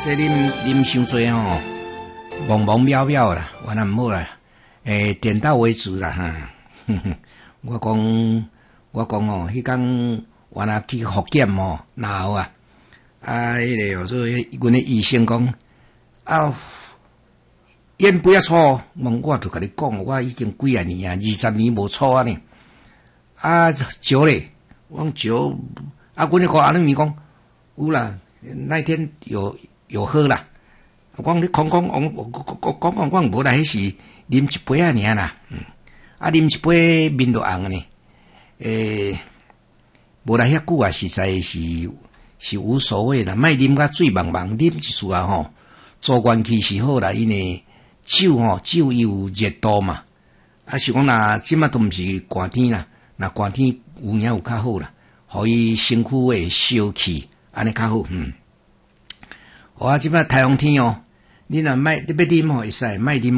这啉伤多吼，茫茫渺渺啦，我那唔好啦，点到为止啦哈。我讲哦，迄天我那去复检吼，然后啊，迄个说，阮的医生讲啊，烟不要抽，我就甲你讲，我已经几啊年啊，20年无抽啊呢。啊，酒咧，我讲酒，啊，阮咧讲阿你咪讲有啦，那天有喝啦。我讲你讲，我无啦，迄是啉一杯啊尔啦，啊，啉一杯面都红呢，无啦遐久啊，实在是无所谓啦，莫啉甲醉茫茫，啉一次啊吼，做元气是好啦，因为酒有热度嘛，啊是讲若即马都毋是寒天啦，若寒天有影有较好啦，互伊身躯会消气，安尼较好，我即马台风天哦，你若你要啉吼会使，莫啉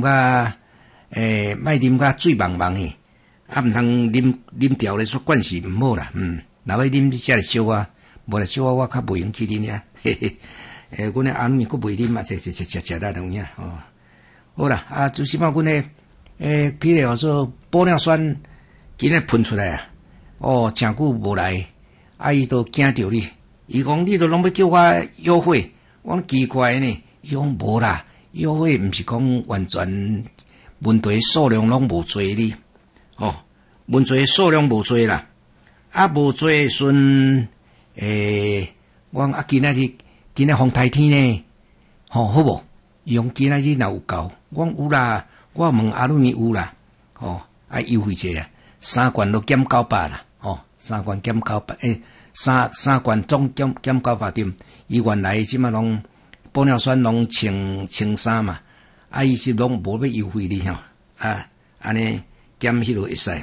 甲醉茫茫诶，啊毋通啉调咧说惯是毋好啦，若要啉你遮个小啊，无啦小啊我较袂用去啉呀，嘿嘿，阮诶阿妹佫袂啉啊，食啦有影哦。好啦，啊，就即摆阮诶，迄个说玻尿酸今日喷出来啊，哦，诚久无来，啊，伊都惊着你，伊讲你都拢要叫我优惠，我讲奇怪呢，伊讲无啦，优惠毋是讲完全问题数量拢无多哩，哦，问题数量无多啦，啊，无多时阵，我讲啊，今日风台天呢，吼好无？伊讲今仔日若有够，我讲有啦，我问阿鲁咪有啦，吼啊优惠者啊，3罐都减900啦，吼3罐减900，三罐总减900点，伊原来即马拢玻尿酸拢1,300嘛，啊伊是拢无要优惠你吼，啊安尼减迄落会使，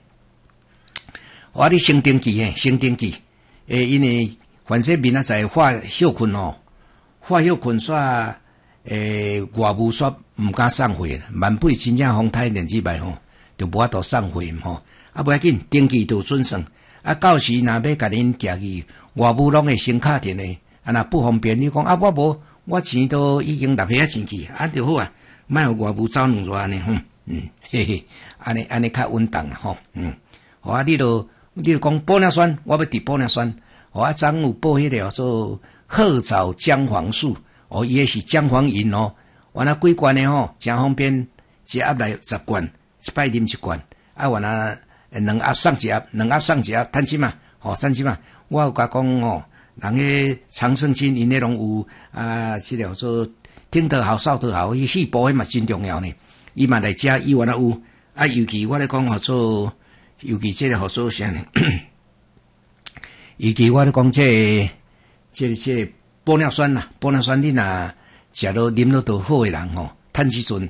我咧先登记，因为反正明仔载化休困哦，化休困煞。外务煞毋敢送货，万不真正风台电子牌吼，就无法度送货吼。啊，不要紧，登记就准算。啊，到时若要甲恁寄去，外务拢会先敲电诶。啊，若不方便，你讲啊，我无，我钱都已经纳下钱去，啊就好啊，莫互外务走两转呢，嘿嘿，安尼较稳当啦吼，好啊，你就讲玻尿酸，我要滴玻尿酸，我啊昨有报迄个叫做褐藻姜黄素。哦，伊个是姜黄饮哦，原来几罐的吼，真方便，一盒来10罐，一摆啉1罐，啊，原来2盒送1盒，2盒送1盒，趁钱嘛，吼，趁钱嘛。我有甲讲吼，人个长生津因迄拢有啊，即个说听得好，少得好，伊细胞迄嘛真重要呢。伊嘛来食，伊原来有啊，尤其我咧讲叫做，尤其即个叫做啥呢？尤其我咧讲即个。玻尿酸呐，玻尿酸你若食到啉到都好诶人吼，趁时阵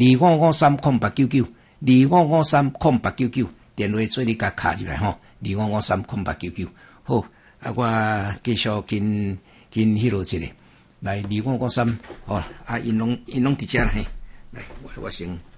25530899，25530899，电话做你甲卡入来吼，25530899，好，啊我继续跟迄落一个来2553，好，啊因拢伫遮啦嘿，来我先。